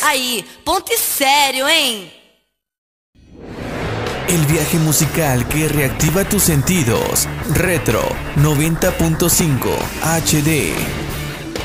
Aí, ponte sério, hein? El viaje musical que reactiva tus sentidos. Retro 90.5 HD.